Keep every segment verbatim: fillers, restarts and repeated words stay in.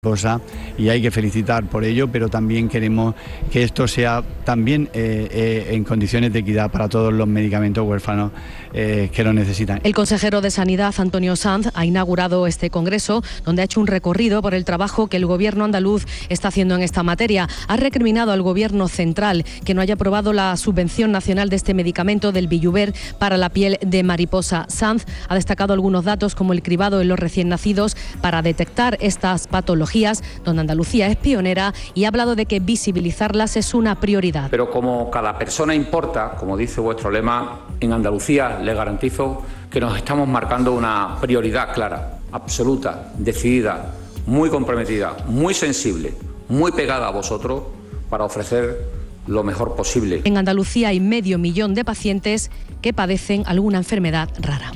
cosa y hay que felicitar por ello, pero también queremos que esto sea también eh, eh, en condiciones de equidad para todos los medicamentos huérfanos eh, que lo necesitan. El consejero de Sanidad, Antonio Sanz, ha inaugurado este congreso donde ha hecho un recorrido por el trabajo que el gobierno andaluz está haciendo en esta materia. Ha recriminado al gobierno central que no haya aprobado la subvención nacional de este medicamento del Bijuver para la piel de mariposa. Sanz ha destacado algunos datos como el cribado en los recién nacidos para detectar estas patologías, donde Andalucía es pionera, y ha hablado de que visibilizarlas es una prioridad. Pero como cada persona importa, como dice vuestro lema, en Andalucía les garantizo que nos estamos marcando una prioridad clara, absoluta, decidida, muy comprometida, muy sensible, muy pegada a vosotros para ofrecer lo mejor posible. En Andalucía hay medio millón de pacientes que padecen alguna enfermedad rara.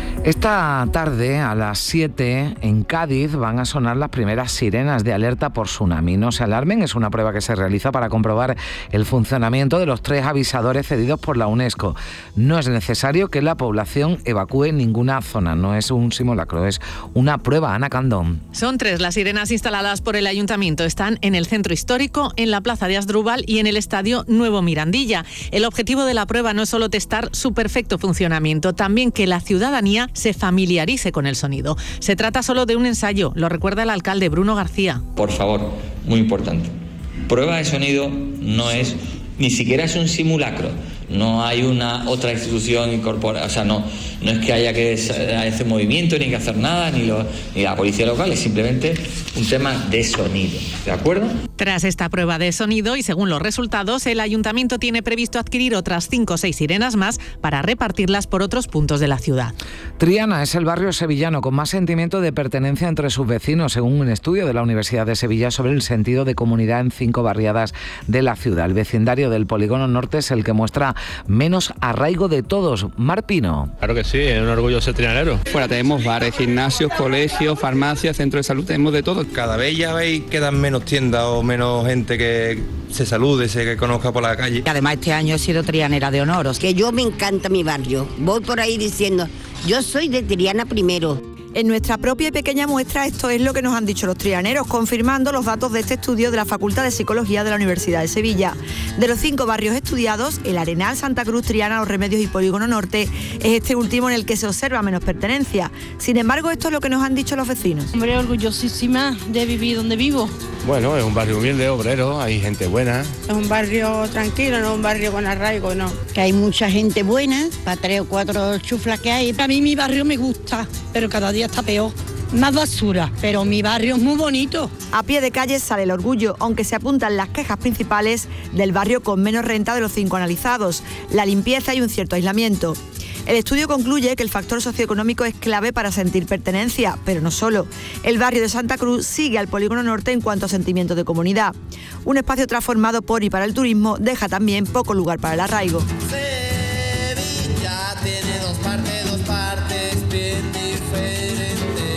Esta tarde, a las siete, en Cádiz, van a sonar las primeras sirenas de alerta por tsunami. No se alarmen, es una prueba que se realiza para comprobar el funcionamiento de los tres avisadores cedidos por la UNESCO. No es necesario que la población evacúe ninguna zona, no es un simulacro, es una prueba. Ana Candón. Son tres las sirenas instaladas por el Ayuntamiento. Están en el Centro Histórico, en la Plaza de Asdrúbal y en el Estadio Nuevo Mirandilla. El objetivo de la prueba no es solo testar su perfecto funcionamiento, también que la ciudadanía se familiarice con el sonido. Se trata solo de un ensayo, lo recuerda el alcalde Bruno García. Por favor, muy importante. Prueba de sonido no es, ni siquiera es un simulacro. No hay una otra institución incorporada, o sea, no, no es que haya que hacer movimiento, ni que hacer nada, ni, lo, ni la policía local, es simplemente un tema de sonido, ¿de acuerdo? Tras esta prueba de sonido y según los resultados, el Ayuntamiento tiene previsto adquirir otras cinco o seis sirenas más para repartirlas por otros puntos de la ciudad. Triana es el barrio sevillano con más sentimiento de pertenencia entre sus vecinos, según un estudio de la Universidad de Sevilla sobre el sentido de comunidad en cinco barriadas de la ciudad. El vecindario del Polígono Norte es el que muestra menos arraigo de todos. Mar Pino. Claro que sí, es un orgullo ser trianero. Fuera tenemos bares, gimnasios, colegios, farmacias, centros de salud, tenemos de todo. Cada vez ya veis quedan menos tiendas o menos gente que se salude, se que conozca por la calle. Además este año he sido trianera de honor. Que yo me encanta mi barrio. Voy por ahí diciendo, yo soy de Triana primero. En nuestra propia y pequeña muestra esto es lo que nos han dicho los trianeros, confirmando los datos de este estudio de la Facultad de Psicología de la Universidad de Sevilla. De los cinco barrios estudiados, el Arenal, Santa Cruz, Triana, Los Remedios y Polígono Norte es este último en el que se observa menos pertenencia. Sin embargo, esto es lo que nos han dicho los vecinos. Hombre, orgullosísima de vivir donde vivo. Bueno, es un barrio humilde, obrero, hay gente buena. Es un barrio tranquilo, no un barrio con arraigo, no. Que hay mucha gente buena, para tres o cuatro chuflas que hay. A mí mi barrio me gusta, pero cada día está peor. Más basura, pero mi barrio es muy bonito. A pie de calle sale el orgullo, aunque se apuntan las quejas principales del barrio con menos renta de los cinco analizados, la limpieza y un cierto aislamiento. El estudio concluye que el factor socioeconómico es clave para sentir pertenencia, pero no solo. El barrio de Santa Cruz sigue al Polígono Norte en cuanto a sentimiento de comunidad. Un espacio transformado por y para el turismo deja también poco lugar para el arraigo. Sevilla tiene dos partes, dos partes bien diferentes.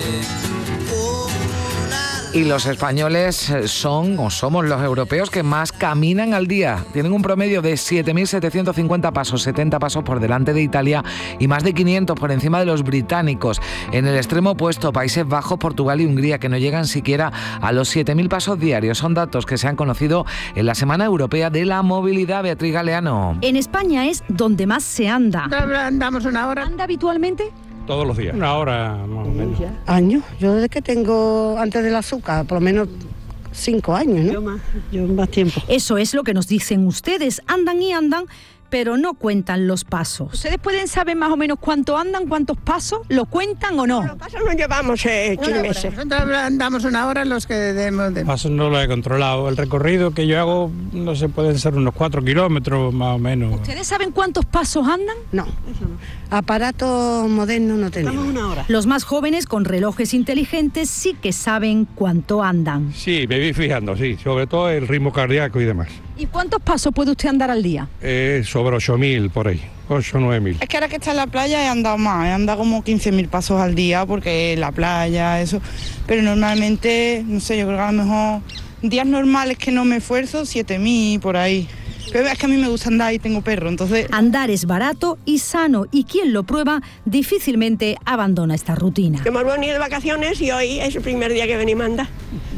Y los españoles son o somos los europeos que más caminan al día. Tienen un promedio de siete mil setecientos cincuenta pasos, setenta pasos por delante de Italia y más de quinientos por encima de los británicos. En el extremo opuesto, Países Bajos, Portugal y Hungría, que no llegan siquiera a los siete mil pasos diarios. Son datos que se han conocido en la Semana Europea de la Movilidad. Beatriz Galeano. En España es donde más se anda. Andamos una hora. ¿Anda habitualmente? Todos los días. Una hora más o menos. Años. Yo desde que tengo antes del azúcar, por lo menos cinco años, ¿no? Yo más, yo más tiempo. Eso es lo que nos dicen ustedes. Andan y andan, pero no cuentan los pasos. ¿Ustedes pueden saber más o menos cuánto andan, cuántos pasos? ¿Lo cuentan o no? Los pasos no llevamos eh, meses. Andamos una hora los que debemos de... Pasos no lo he controlado. El recorrido que yo hago, no sé, pueden ser unos cuatro kilómetros más o menos. ¿Ustedes saben cuántos pasos andan? No, eso no. Aparatos modernos no tenemos. Una hora. Los más jóvenes con relojes inteligentes sí que saben cuánto andan. Sí, me vi fijando, sí, sobre todo el ritmo cardíaco y demás. ¿Y cuántos pasos puede usted andar al día? Eh, sobre ocho mil por ahí, ocho o nueve mil. Es que ahora que está en la playa he andado más, he andado como quince mil pasos al día porque la playa, eso. Pero normalmente, no sé, yo creo que a lo mejor días normales que no me esfuerzo, siete mil por ahí. Pero es que a mí me gusta andar y tengo perro, entonces... Andar es barato y sano, y quien lo prueba difícilmente abandona esta rutina. Hemos venido de vacaciones y hoy es el primer día que venimos a andar.